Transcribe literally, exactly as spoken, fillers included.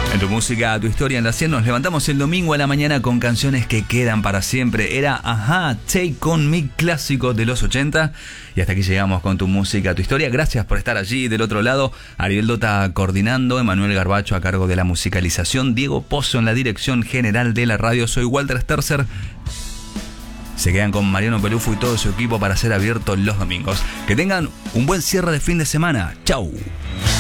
En tu música, tu historia en la cien nos levantamos el domingo a la mañana con canciones que quedan para siempre. Era Ajá, Take On Me, clásico de los ochenta. Y hasta aquí llegamos con tu música, tu historia. Gracias por estar allí del otro lado. Ariel Dota coordinando, Emanuel Garbacho a cargo de la musicalización, Diego Pozo en la dirección general de la radio. Soy Walter Sterzer. Se quedan con Mariano Pelufo y todo su equipo para ser abiertos los domingos. Que tengan un buen cierre de fin de semana. Chau.